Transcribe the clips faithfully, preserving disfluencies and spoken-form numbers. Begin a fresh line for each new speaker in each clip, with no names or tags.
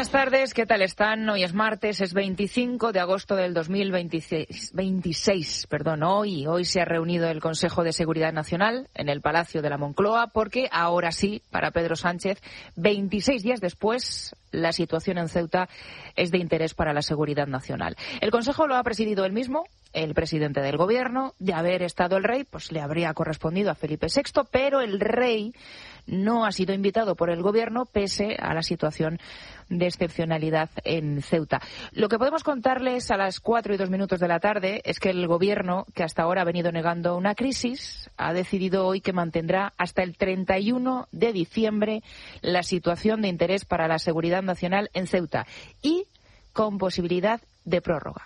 Buenas tardes, ¿qué tal están? Hoy es martes, es veinticinco de agosto del dos mil veintiséis, veintiséis, perdón, hoy, hoy se ha reunido el Consejo de Seguridad Nacional en el Palacio de la Moncloa porque ahora sí, para Pedro Sánchez, veintiséis días después, la situación en Ceuta es de interés para la seguridad nacional. El Consejo lo ha presidido él mismo, el presidente del Gobierno. De haber estado el rey, pues le habría correspondido a Felipe sexto, pero el rey no ha sido invitado por el Gobierno pese a la situación de excepcionalidad en Ceuta. Lo que podemos contarles a las cuatro y dos minutos de la tarde es que el Gobierno, que hasta ahora ha venido negando una crisis, ha decidido hoy que mantendrá hasta el treinta y uno de diciembre la situación de interés para la seguridad nacional en Ceuta y con posibilidad de prórroga.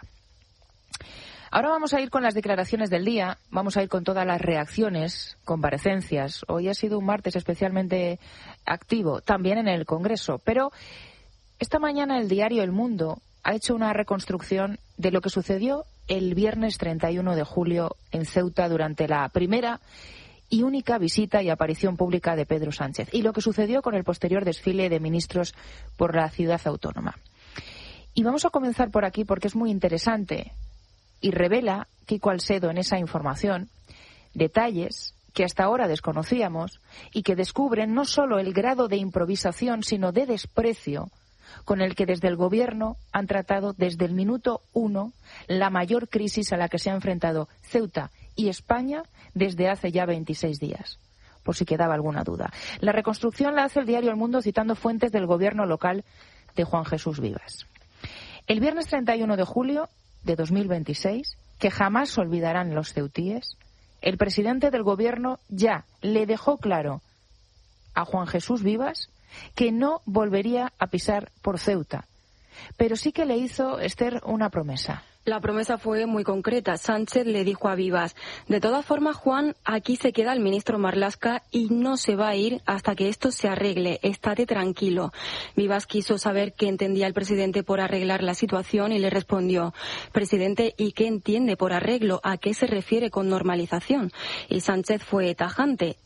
Ahora vamos a ir con las declaraciones del día, vamos a ir con todas las reacciones, comparecencias. Hoy ha sido un martes especialmente activo, también en el Congreso, pero esta mañana el diario El Mundo ha hecho una reconstrucción de lo que sucedió el viernes treinta y uno de julio en Ceuta durante la primera y única visita y aparición pública de Pedro Sánchez y lo que sucedió con el posterior desfile de ministros por la ciudad autónoma. Y vamos a comenzar por aquí porque es muy interesante y revela Kiko Alsedo en esa información detalles que hasta ahora desconocíamos y que descubren no solo el grado de improvisación, sino de desprecio con el que desde el Gobierno han tratado desde el minuto uno la mayor crisis a la que se ha enfrentado Ceuta y España desde hace ya veintiséis días, por si quedaba alguna duda. La reconstrucción la hace el diario El Mundo citando fuentes del Gobierno local de Juan Jesús Vivas. El viernes treinta y uno de julio de dos mil veintiséis, que jamás olvidarán los ceutíes, el presidente del Gobierno ya le dejó claro a Juan Jesús Vivas que no volvería a pisar por Ceuta. Pero sí que le hizo, Esther, una promesa.
La promesa fue muy concreta. Sánchez le dijo a Vivas: de todas formas, Juan, aquí se queda el ministro Marlaska y no se va a ir hasta que esto se arregle. Estate tranquilo. Vivas quiso saber qué entendía el presidente por arreglar la situación y le respondió: presidente, ¿y qué entiende por arreglo? ¿A qué se refiere con normalización? Y Sánchez fue tajante: